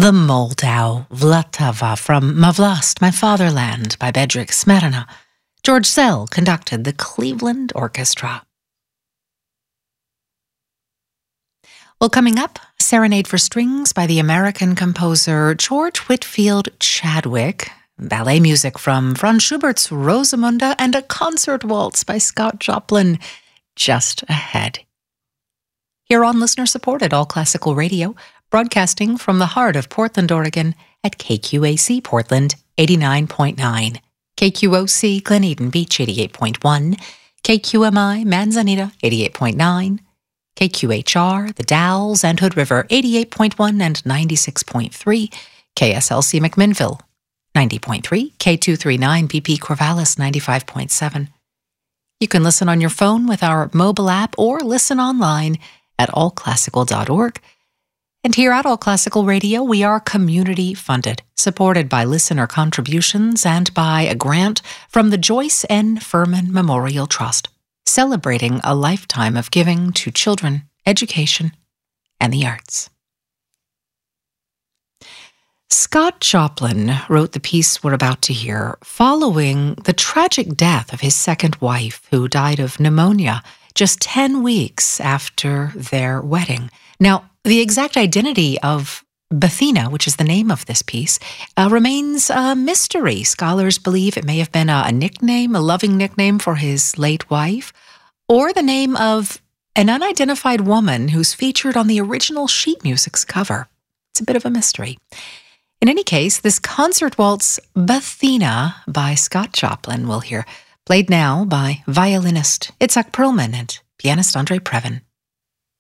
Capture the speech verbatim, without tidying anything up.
The Moldau Vltava from Mavlast, My Fatherland by Bedřich Smetana. George Szell conducted the Cleveland Orchestra. Well, coming up, Serenade for Strings by the American composer George Whitfield Chadwick, ballet music from Franz Schubert's Rosamunde, and a concert waltz by Scott Joplin just ahead. Here on listener-supported All Classical Radio, broadcasting from the heart of Portland, Oregon at K Q A C Portland eighty-nine point nine, K Q O C Glen Eden Beach eighty-eight point one, K Q M I Manzanita eighty-eight point nine, K Q H R, The Dalles and Hood River eighty-eight point one and ninety-six point three, K S L C McMinnville ninety point three, K two thirty-nine B P Corvallis ninety-five point seven. You can listen on your phone with our mobile app or listen online at all classical dot org. And here at All Classical Radio, we are community-funded, supported by listener contributions and by a grant from the Joyce N. Furman Memorial Trust, celebrating a lifetime of giving to children, education, and the arts. Scott Joplin wrote the piece we're about to hear following the tragic death of his second wife, who died of pneumonia just ten weeks after their wedding. Now, the exact identity of Bethina, which is the name of this piece, uh, remains a mystery. Scholars believe it may have been a, a nickname, a loving nickname for his late wife, or the name of an unidentified woman who's featured on the original sheet music's cover. It's a bit of a mystery. In any case, this concert waltz, Bethina, by Scott Joplin, we'll hear, played now by violinist Itzhak Perlman and pianist Andre Previn.